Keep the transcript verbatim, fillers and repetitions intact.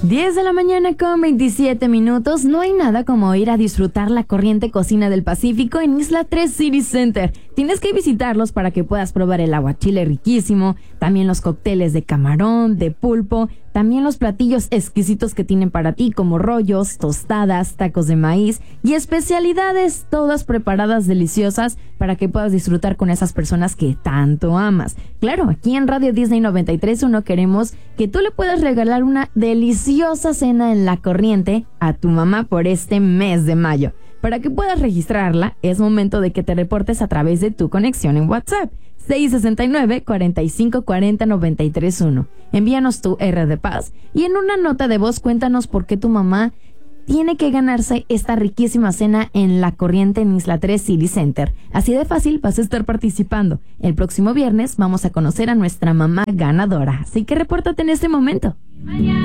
diez de la mañana con veintisiete minutos. No hay nada como ir a disfrutar la corriente cocina del Pacífico en Isla tres City Center. Tienes que visitarlos para que puedas probar el aguachile riquísimo, también los cócteles de camarón, de pulpo, también los platillos exquisitos que tienen para ti como rollos, tostadas, tacos de maíz y especialidades todas preparadas deliciosas para que puedas disfrutar con esas personas que tanto amas. Claro, aquí en Radio Disney noventa y tres punto uno queremos que tú le puedas regalar una deliciosa cena en la corriente a tu mamá por este mes de mayo. Para que puedas registrarla, es momento de que te reportes a través de tu conexión en WhatsApp. seis seis nueve, cuatro cinco cuatro cero, nueve tres uno. Envíanos tu R de Paz y en una nota de voz cuéntanos por qué tu mamá tiene que ganarse esta riquísima cena en la corriente en Isla tres City Center. Así de fácil vas a estar participando. El próximo viernes vamos a conocer a nuestra mamá ganadora. Así que repórtate en este momento. Mañana.